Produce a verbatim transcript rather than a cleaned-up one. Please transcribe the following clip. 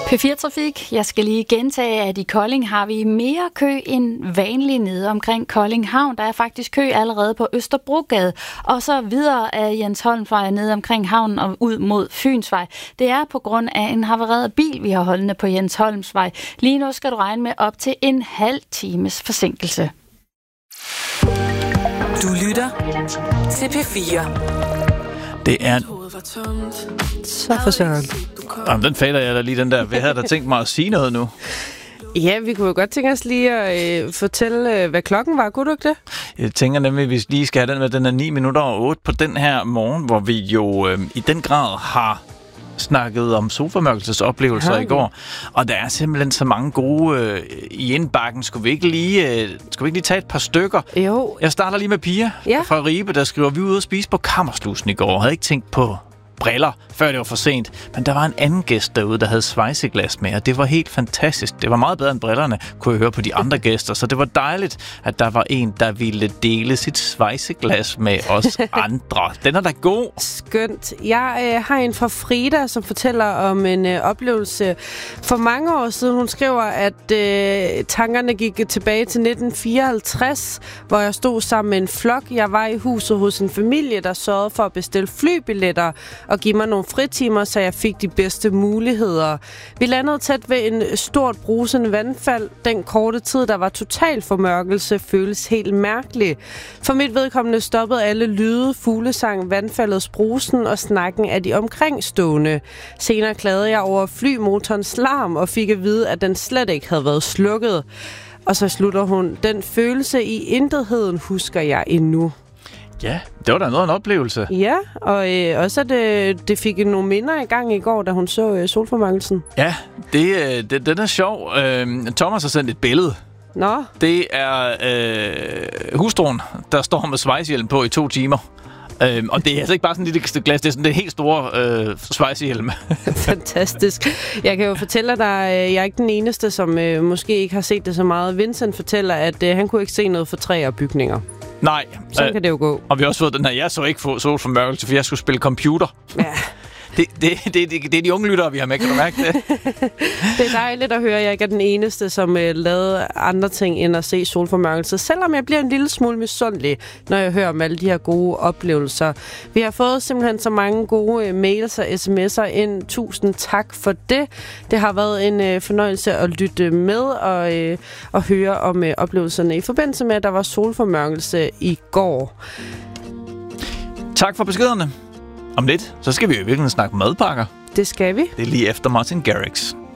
P fire Trafik. Jeg skal lige gentage, at i Kolding har vi mere kø end vanligt nede omkring Kolding Havn. Der er faktisk kø allerede på Østerbrogade, og så videre af Jens Holmsvej nede omkring havnen og ud mod Fynsvej. Det er på grund af en havareret bil, vi har holdende på Jens Holmsvej. Lige nu skal du regne med op til en halv times forsinkelse. Du lytter til P fire. Det er... Så for søren. Jamen, den fader jeg da lige, den der. Jeg havde da tænkt mig at sige noget nu. Ja, vi kunne jo godt tænke os lige at øh, fortælle, øh, hvad klokken var. Kunne du ikke det? Jeg tænker nemlig, at vi lige skal have den med, den er ni minutter over otte på den her morgen, hvor vi jo øh, i den grad har snakket om sofamørkelsesoplevelser i går. Og der er simpelthen så mange gode øh, i indbakken. Skulle vi ikke lige, øh, skulle vi ikke lige tage et par stykker? Jo. Jeg starter lige med Pia ja. fra Ribe, der skriver, vi var ude at spise på Kammerslusen i går. Jeg havde ikke tænkt på briller, før det var for sent. Men der var en anden gæst derude, der havde svejseglas med, og det var helt fantastisk. Det var meget bedre end brillerne, kunne jeg høre på de andre gæster. Så det var dejligt, at der var en, der ville dele sit svejseglas med os andre. Den er da god. Skønt. Jeg øh, har en fra Frida, som fortæller om en øh, oplevelse for mange år siden. Hun skriver, at øh, tankerne gik tilbage til nitten fireoghalvtreds, hvor jeg stod sammen med en flok. Jeg var i huset hos en familie, der sørgede for at bestille flybilletter og give mig nogle fritimer, så jeg fik de bedste muligheder. Vi landede tæt ved en stort brusende vandfald. Den korte tid, der var total formørkelse, føles helt mærkelig. For mit vedkommende stoppede alle lyde, fuglesang, vandfaldets brusen og snakken af de omkringstående. Senere klagede jeg over flymotorens larm og fik at vide, at den slet ikke havde været slukket. Og så slutter hun, den følelse i intetheden husker jeg endnu. Ja, det var da noget af en oplevelse. Ja, og øh, også at det, det fik nogle minder i gang i går, da hun så øh, solformørkelsen. Ja, det, det, den er sjov. Øh, Thomas har sendt et billede. Nå. Det er øh, hustruen, der står med svejshjelm på i to timer. Øh, og det er altså ikke bare sådan et lille glas, det er sådan det helt store øh, svejshjelm. Fantastisk. Jeg kan jo fortælle dig, at jeg er ikke den eneste, som øh, måske ikke har set det så meget. Vincent fortæller, at øh, han kunne ikke se noget for træer og bygninger. Nej. Sådan øh, kan det jo gå. Og vi har også fået den her, jeg så ikke få solformørkelse, for jeg skulle spille computer. Ja. Det, det, det, det, det er de unge lyttere, vi har med, kan du mærke det? Det er dejligt at høre, at jeg ikke er den eneste, som uh, lavede andre ting end at se solformørkelse. Selvom jeg bliver en lille smule misundelig, når jeg hører om alle de her gode oplevelser. Vi har fået simpelthen så mange gode uh, mails og sms'er ind. Tusind tak for det. Det har været en uh, fornøjelse at lytte med og, uh, og høre om uh, oplevelserne i forbindelse med, at der var solformørkelse i går. Tak for beskederne. Om lidt, så skal vi jo virkelig snakke madpakker. Det skal vi. Det er lige efter Martin Garrix.